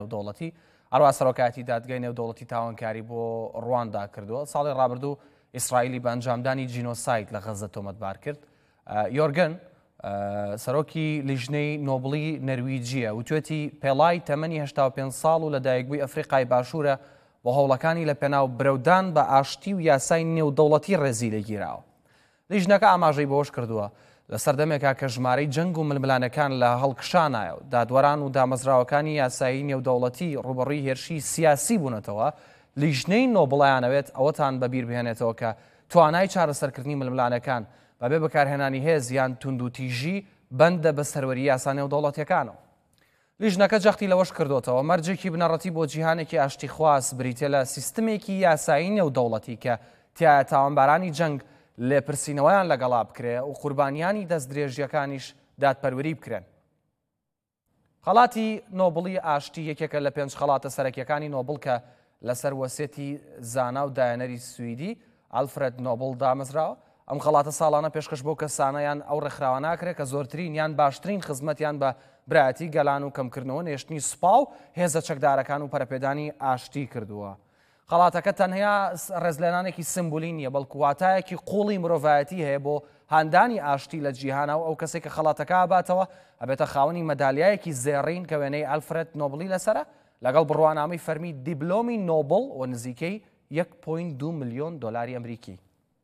دەوڵەتی هەروە سەرۆکایەتی دادگای نێودەوڵەتی تاوانکاری بۆ ڕواندا کردووە. ساڵی ڕابردوو ئیسرائیلی بە ئەنجامدانی جینۆساید لە غەزە تۆمەتبار کرد. یۆرگن سەرۆکی لیژنەی نۆبڵی نەرویجیە وتوێتی پێڵای تەمەنی 85 ساڵ و لەدایکبووی ئەفریقای باشوورە بۆ هەوڵەکانی لە پێناو برەودان بە ئاشتی و یاسای نێودەوڵەتی ڕێزی لەگیراوە. لیژنەکە ئاماژەی بەوەش کردووە لە سەردەمێکا کە ژمارەی جەنگ و ململانەکان لە هەڵکشانایە و دادوەران و دامەزراوەکانی یاسایی نێودەوڵەتی ڕوبەڕووی هێرشی سیاسی بوونەتەوە، لیژنەی نۆبڵیانەوێت ئەوەتان بەبیر بهێنێتەوە کە توانای چارەسەرکردنی ململانەکان بەبێ بەکارهێنانی هێز یان توندوتیژی بەندە بە سەروەری یاسا نێودەوڵەتیەکانەوە. لیژنەکە جەختی لەوەش کردوتەوە مەرجێکی بنەڕەتی بۆ جیهانێکی ئاشتی خواست بریتێ لە سیستمێکی یاسایی نێودەوڵەتی کە تایە تاوانبارانی جەنگ لێپرسینەوەیان لەگەڵا بکرێ و قوربانیانی دەستدرێژیەکانیش دادپەروەری بکرێن. خەڵاتی نۆبڵی ئاشتی یەکێکە لە 5 خەڵاتە سەرەکیەکانی نۆبڵ کە لەسەر وەسێتی زانا و دایەنەری سویدی ئالفرێد نۆبڵ دامەزراوە. ئەم خەڵاتە ساڵانە پێشکەش بۆ کەسانەیان ئەو ڕێکخراوە ناکرێت کە زۆرترین یان باشترین خزمەتیان بە برایەتی گەلان و کەمکردنەوە نێشتنی سوپا و هێزە چەکدارەکان و پەرەپێدانی ئاشتی کردووە. خەڵاتەکە تەنها ڕێزلێنانێکی سمبولی نییە، بەڵکو واتایەکی قوڵی مرۆڤایەتی هەیە بۆ هاندانی ئاشتی لە جیهانە و ئەو کەسێک کە خەڵاتەکە ئاباتەوە ئەبێتە خاوەنی مەدالیایەکی زێڕین کە وێنەی ئالفرێد نۆبڵی لەسرە لەگەڵ بڕوانامەی فەرمی دیبلۆمی نۆبڵ و نزیکەی 1.2 ملیۆن دۆلاری ئەمریکی.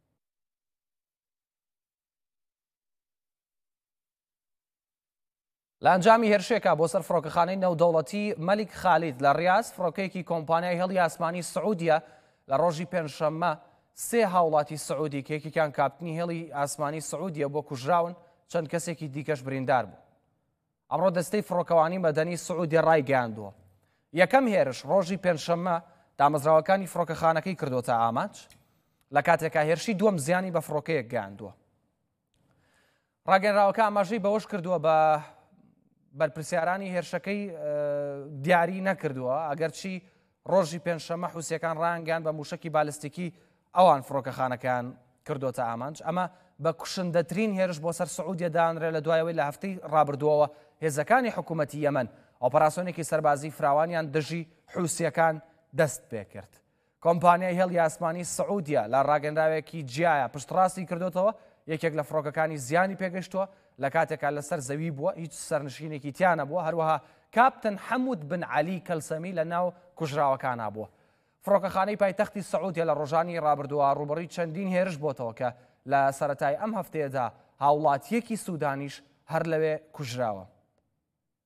لە ئەنجامی هێرشێکە بۆ سەر فڕۆکەخانەی نێودەوڵەتی مەلیک خالید لە ڕیاض فڕۆکەیەکی کۆمپانیای هێڵی ئاسمانی سعودیە لە ڕۆژی پێنجشەممە 3 هاوڵاتی سعودی کە یەکێکیان کاپتنی هێڵی ئاسمانی سعودیە بۆ کوژراون، چەند کەسێکی دیکەش بریندار بوو. ئەمڕۆ دەستەی فڕۆکەوانی مەدەنی سعودی ڕایگەیاندووە. یەکەم هێرش ڕۆژی پێنجشەممە دامەزراوەکانی فڕۆکەخانەکەی کردوتە ئاماج لە کاتێکا هێرشی دووەم زیانی بە فڕۆکەیەک گەیاندووە. ڕاگەنراوەکە ئاماژەی بەوەش کردووە بە بەرپرسیارانی هێرشەکەی دیاری نەکردووە ئەگەرچی ڕۆژی پێنجشەممە حوسیەکان ڕایانگەیاند بە موشکی بالستیکی ئەوان فڕۆکەخانەکان کردوتە ئامانج. ئەمە بە کوشندەترین هێرش بۆ سەر سعودیە دانرێت لە دوایەوەی لە هەفتەی ڕابردووەوە هێزەکانی حکوومەتی یەمەن ئۆپەراسیۆنێکی سەربازی فراوانیان دژی حوسیەکان دەست پێ کرد. کۆمپانیای هێڵی ئاسمانی سعودیە لە ڕاگەنراوێکی جیایە پشتڕاستی کردوتەوە یەکێک لە فڕۆکەکانی زیانی پێگەشتووە لە کاتێکا لەسەر زەوی بووە، هیچ سەرنشینێکی تیانە بووە، هەروەها کاپتن حەمود بن عەلی کەلسەمی لە ناو کوژراوەکانە بووە. فڕۆکەخانەی پایتەختی سعودیە لە ڕۆژانی ڕابردووە ڕوبەڕووی چەندین هێرش بۆتەوە کە لە سەرەتای ئەم هەفتەیەدا هاوڵاتیەکی سوودانیش هەر لەوێ کوژراوە.